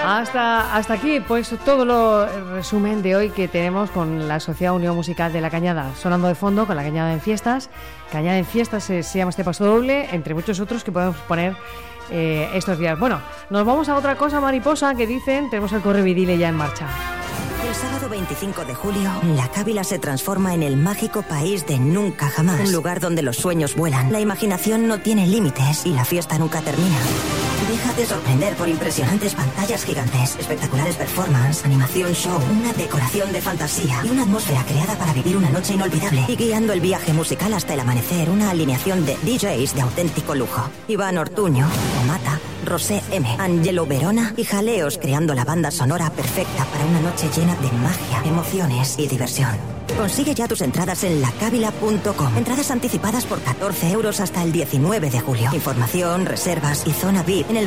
Hasta aquí, pues todo lo resumen de hoy que tenemos con la Sociedad Unión Musical de La Cañada, sonando de fondo con La Cañada en Fiestas. Cañada en Fiestas se llama este paso doble, entre muchos otros que podemos poner estos días. Bueno, nos vamos a otra cosa mariposa que dicen, tenemos el Correvidile ya en marcha. El sábado 25 de julio, La Cávila se transforma en el mágico país de Nunca Jamás. Un lugar donde los sueños vuelan, la imaginación no tiene límites y la fiesta nunca termina. Déjate sorprender por impresionantes pantallas gigantes, espectaculares performances, animación show, una decoración de fantasía y una atmósfera creada para vivir una noche inolvidable. Y guiando el viaje musical hasta el amanecer, una alineación de DJs de auténtico lujo. Iván Ortuño, Omata, Rosé M, Angelo Verona y Jaleos, creando la banda sonora perfecta para una noche llena de magia, emociones y diversión. Consigue ya tus entradas en lacavila.com. Entradas anticipadas por 14 euros hasta el 19 de julio. Información, reservas y zona VIP en el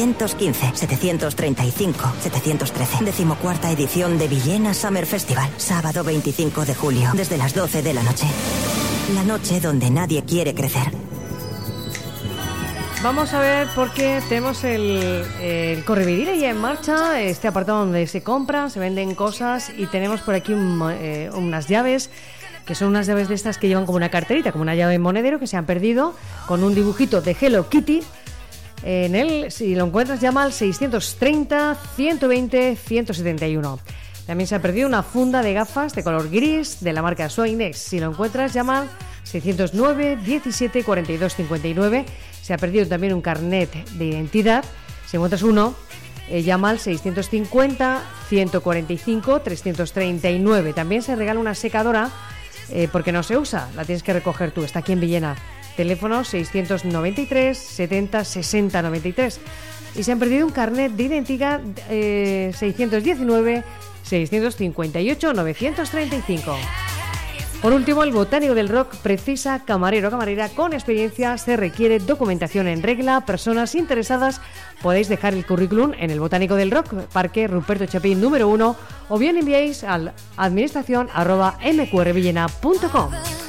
615-735-713. 14ª edición de Villena Summer Festival. Sábado 25 de julio, desde las 12 de la noche. La noche donde nadie quiere crecer. Vamos a ver por qué tenemos el Correvidile ya en marcha, este apartado donde se compran, se venden cosas y tenemos por aquí unas llaves, que son unas llaves de estas que llevan como una carterita, como una llave monedero que se han perdido, con un dibujito de Hello Kitty. En él, si lo encuentras, llama al 630-120-171. También se ha perdido una funda de gafas de color gris de la marca Soinex. Si lo encuentras, llama al 609-17-42-59. Se ha perdido también un carnet de identidad. Si encuentras uno, llama al 650-145-339. También se regala una secadora porque no se usa. La tienes que recoger tú. Está aquí en Villena. Teléfono 693-70-60-93. Y se han perdido un carnet de identidad 619-658-935. Por último, el Botánico del Rock precisa camarero o camarera con experiencia. Se requiere documentación en regla. Personas interesadas podéis dejar el currículum en el Botánico del Rock, Parque Ruperto Chapín número 1, o bien enviáis al administración@mqrvillena.com.